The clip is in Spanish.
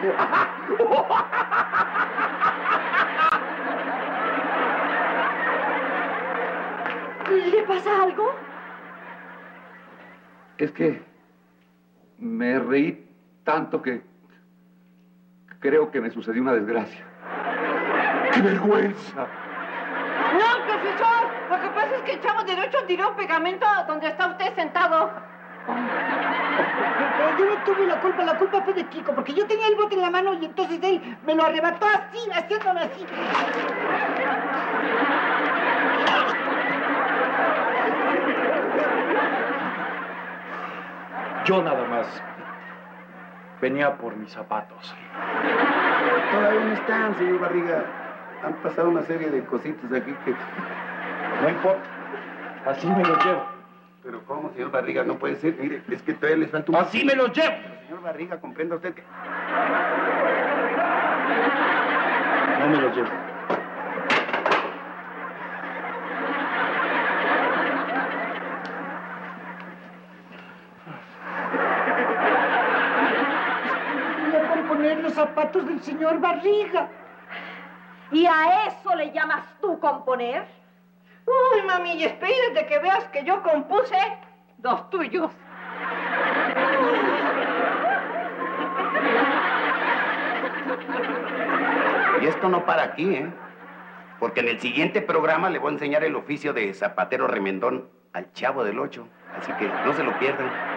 ¿Le pasa algo? Es que me reí tanto que creo que me sucedió una desgracia. ¡Qué vergüenza! No, profesor. Lo que pasa es que el chavo del 8 tiró un pegamento donde está usted sentado. Pero yo no tuve la culpa fue de Kiko, porque yo tenía el bote en la mano y entonces él me lo arrebató así, haciéndome así. Yo nada más venía por mis zapatos. Todavía no están, señor Barriga. Han pasado una serie de cositas aquí que... No importa. Así me los llevo. Pero ¿cómo, señor Barriga? No puede ser. Mire, es que todavía les falta un... ¡Así me los llevo! Pero, señor Barriga, comprenda usted que... No me los llevo. Poner los zapatos del señor Barriga. ¿Y a eso le llamas tú componer? Uy, mami, y espérate que veas que yo compuse los tuyos. Y esto no para aquí, ¿eh? Porque en el siguiente programa le voy a enseñar el oficio de zapatero remendón al Chavo del 8. Así que no se lo pierdan.